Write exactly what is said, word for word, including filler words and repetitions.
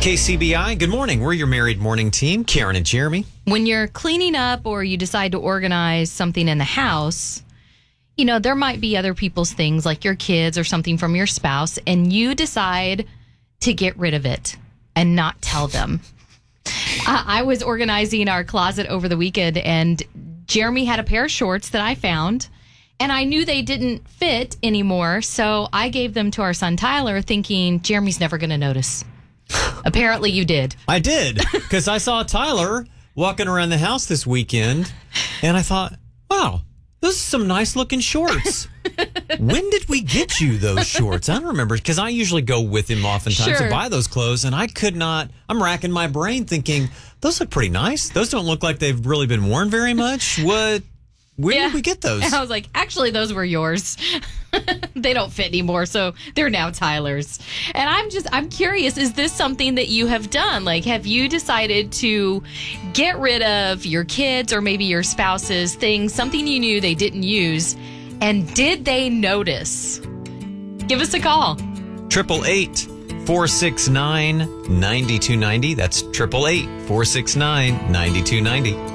K C B I, good morning. We're your married morning team, Karen and Jeremy. When you're cleaning up or you decide to organize something in the house, you know, there might be other people's things like your kids or something from your spouse, and you decide to get rid of it and not tell them. uh, I was organizing our closet over the weekend, and Jeremy had a pair of shorts that I found, and I knew they didn't fit anymore, so I gave them to our son Tyler thinking Jeremy's never going to notice. Apparently you did. I did, because I saw Tyler walking around the house this weekend, and I thought, wow, those are some nice looking shorts. When did we get you those shorts? I don't remember, because I usually go with him oftentimes Sure. to buy those clothes, and I could not, I'm racking my brain thinking, those look pretty nice. Those don't look like they've really been worn very much. What? Where Yeah. did we get those? And I was like, actually, those were yours. They don't fit anymore, so they're now Tyler's. And I'm just, I'm curious, is this something that you have done? Like, have you decided to get rid of your kids or maybe your spouse's things, something you knew they didn't use, and did they notice? Give us a call. Triple eight four six nine ninety two ninety. That's triple eight four six nine ninety two ninety.